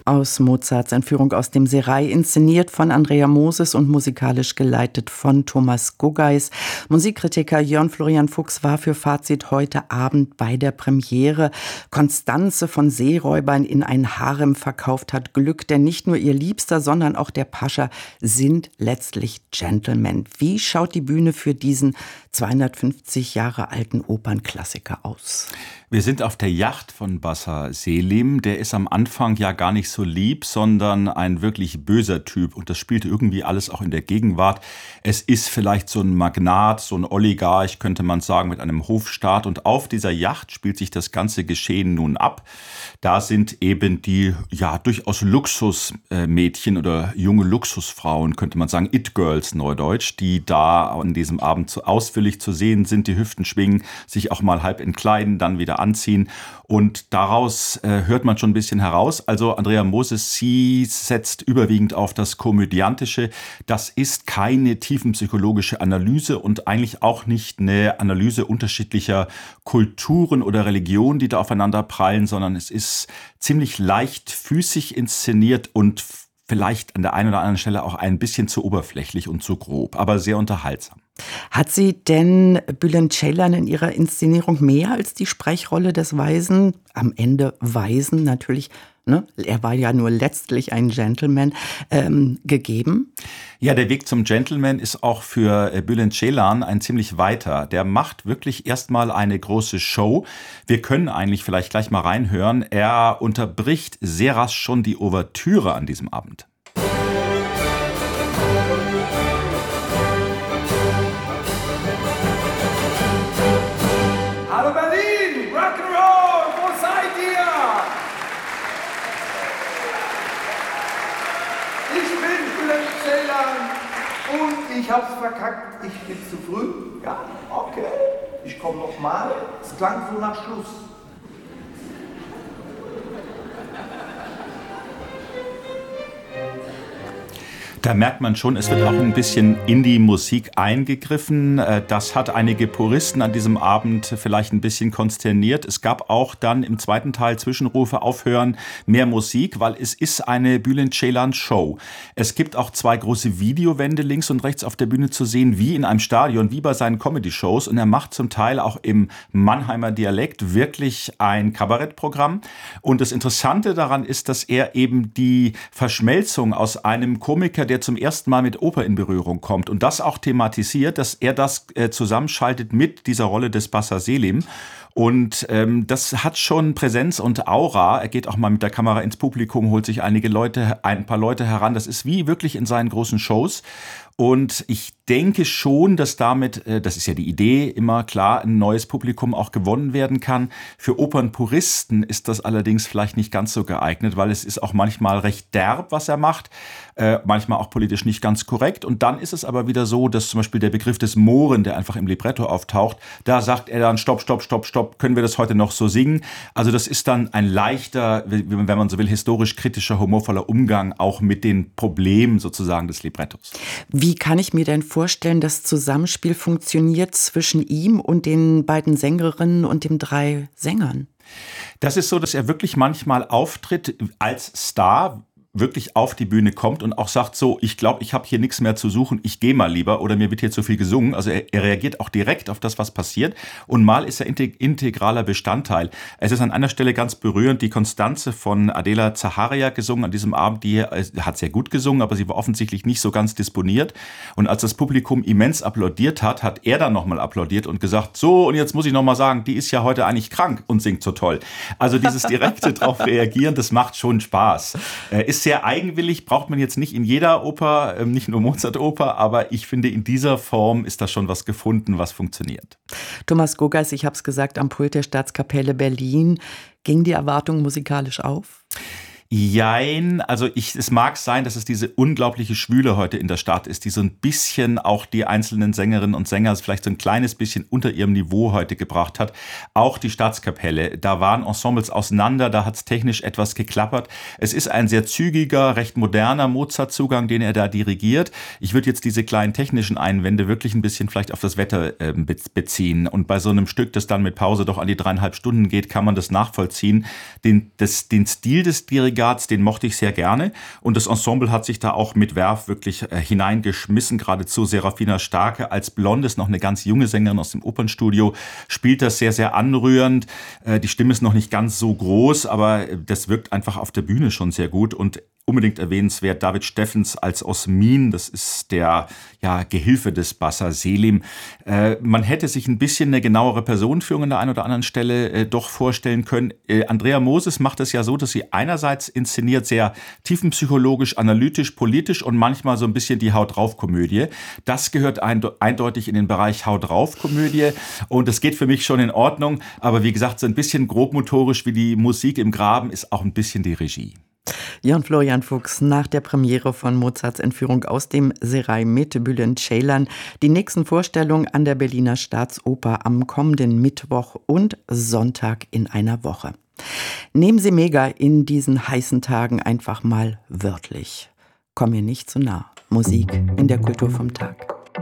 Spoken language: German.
aus Mozarts Entführung aus dem Serail, inszeniert von Andrea Moses und musikalisch geleitet von Thomas Guggeis. Musikkritiker Jörn Florian Fuchs war für Fazit heute Abend bei der Premiere. Constanze von Seeräubern in ein Harem verkauft hat Glück, denn nicht nur ihr Liebster, sondern auch der Pascha sind letztlich Gentlemen. Wie schaut die Bühne für diesen 250 Jahre alten Opernklassiker aus? Wir sind auf der Yacht von Bassa Selim. Der ist am Anfang ja gar nicht so lieb, sondern ein wirklich böser Typ. Und das spielt irgendwie alles auch in der Gegenwart. Es ist vielleicht so ein Magnat, so ein Oligarch, könnte man sagen, mit einem Hofstaat. Und auf dieser Yacht spielt sich das ganze Geschehen nun ab. Da sind eben die ja durchaus Luxusmädchen oder junge Luxusfrauen, könnte man sagen, It-Girls neudeutsch, die da an diesem Abend so ausführlich zu sehen sind, die Hüften schwingen, sich auch mal halb entkleiden, dann wieder anziehen. Und daraus hört man schon ein bisschen heraus. Also Andrea Moses, sie setzt überwiegend auf das Komödiantische. Das ist keine tiefenpsychologische Analyse und eigentlich auch nicht eine Analyse unterschiedlicher Kulturen oder Religionen, die da aufeinander prallen, sondern es ist ziemlich leichtfüßig inszeniert und vielleicht an der einen oder anderen Stelle auch ein bisschen zu oberflächlich und zu grob, aber sehr unterhaltsam. Hat sie denn Bülent Ceylan in ihrer Inszenierung mehr als die Sprechrolle des Weisen, am Ende Weisen natürlich, ne? Er war ja nur letztlich ein Gentleman, gegeben? Ja, der Weg zum Gentleman ist auch für Bülent Ceylan ein ziemlich weiter. Der macht wirklich erstmal eine große Show. Wir können eigentlich vielleicht gleich mal reinhören. Er unterbricht sehr rasch schon die Ouvertüre an diesem Abend. Hallo Berlin, Rock'n'Roll, wo seid ihr? Ich bin Bülent Ceylan und ich hab's verkackt. Ich bin zu früh. Ja, okay. Ich komme noch mal. Es klang so nach Schluss. Da merkt man schon, es wird auch ein bisschen in die Musik eingegriffen. Das hat einige Puristen an diesem Abend vielleicht ein bisschen konsterniert. Es gab auch dann im zweiten Teil Zwischenrufe, aufhören, mehr Musik, weil es ist eine Bülent Ceylan Show. Es gibt auch 2 große Videowände links und rechts auf der Bühne zu sehen, wie in einem Stadion, wie bei seinen Comedy-Shows. Und er macht zum Teil auch im Mannheimer Dialekt wirklich ein Kabarettprogramm. Und das Interessante daran ist, dass er eben die Verschmelzung aus einem Komiker, der zum ersten Mal mit Oper in Berührung kommt und das auch thematisiert, dass er das zusammenschaltet mit dieser Rolle des Bassa Selim. Und das hat schon Präsenz und Aura. Er geht auch mal mit der Kamera ins Publikum, holt sich ein paar Leute heran. Das ist wie wirklich in seinen großen Shows. Und ich denke schon, dass damit, das ist ja die Idee, immer klar, ein neues Publikum auch gewonnen werden kann. Für Opernpuristen ist das allerdings vielleicht nicht ganz so geeignet, weil es ist auch manchmal recht derb, was er macht, manchmal auch politisch nicht ganz korrekt. Und dann ist es aber wieder so, dass zum Beispiel der Begriff des Mohren, der einfach im Libretto auftaucht, da sagt er dann, stopp, stopp, stopp, stopp, können wir das heute noch so singen? Also das ist dann ein leichter, wenn man so will, historisch-kritischer, humorvoller Umgang auch mit den Problemen sozusagen des Librettos. Wie kann ich mir denn vorstellen, das Zusammenspiel funktioniert zwischen ihm und den beiden Sängerinnen und den 3 Sängern? Das ist so, dass er wirklich manchmal auftritt als Star, wirklich auf die Bühne kommt und auch sagt so, ich glaube, ich habe hier nichts mehr zu suchen, ich gehe mal lieber oder mir wird hier zu viel gesungen. Also er reagiert auch direkt auf das, was passiert und mal ist er integraler Bestandteil. Es ist an einer Stelle ganz berührend, die Constanze von Adela Zaharia gesungen an diesem Abend, die hat sehr gut gesungen, aber sie war offensichtlich nicht so ganz disponiert und als das Publikum immens applaudiert hat, hat er dann nochmal applaudiert und gesagt, so und jetzt muss ich nochmal sagen, die ist ja heute eigentlich krank und singt so toll. Also dieses direkte drauf reagieren, das macht schon Spaß. Ist sehr eigenwillig, braucht man jetzt nicht in jeder Oper, nicht nur Mozart-Oper, aber ich finde, in dieser Form ist da schon was gefunden, was funktioniert. Thomas Guggeis, ich habe es gesagt, am Pult der Staatskapelle Berlin. Ging die Erwartung musikalisch auf? Jein, also es mag sein, dass es diese unglaubliche Schwüle heute in der Stadt ist, die so ein bisschen auch die einzelnen Sängerinnen und Sänger vielleicht so ein kleines bisschen unter ihrem Niveau heute gebracht hat. Auch die Staatskapelle, da waren Ensembles auseinander, da hat es technisch etwas geklappert. Es ist ein sehr zügiger, recht moderner Mozart-Zugang, den er da dirigiert. Ich würde jetzt diese kleinen technischen Einwände wirklich ein bisschen vielleicht auf das Wetter beziehen. Und bei so einem Stück, das dann mit Pause doch an die 3,5 Stunden geht, kann man das nachvollziehen. Den Stil des Dirigenten Bogarts, den mochte ich sehr gerne. Und das Ensemble hat sich da auch mit Verve wirklich hineingeschmissen. Geradezu Serafina Starke als Blondes, noch eine ganz junge Sängerin aus dem Opernstudio, spielt das sehr, sehr anrührend. Die Stimme ist noch nicht ganz so groß, aber das wirkt einfach auf der Bühne schon sehr gut. Und unbedingt erwähnenswert David Steffens als Osmin, das ist der Gehilfe des Bassa Selim. Man hätte sich ein bisschen eine genauere Personenführung an der einen oder anderen Stelle doch vorstellen können. Andrea Moses macht es ja so, dass sie einerseits inszeniert sehr tiefenpsychologisch, analytisch, politisch und manchmal so ein bisschen die Haut-drauf-Komödie. Das gehört eindeutig in den Bereich Haut-drauf-Komödie und das geht für mich schon in Ordnung. Aber wie gesagt, so ein bisschen grobmotorisch wie die Musik im Graben ist auch ein bisschen die Regie. Jörn Florian Fuchs, nach der Premiere von Mozarts Entführung aus dem Serai mit Bülent Ceylan, die nächsten Vorstellungen an der Berliner Staatsoper am kommenden Mittwoch und Sonntag in einer Woche. Nehmen Sie Mega in diesen heißen Tagen einfach mal wörtlich. Komm mir nicht zu nah. Musik in der Kultur vom Tag.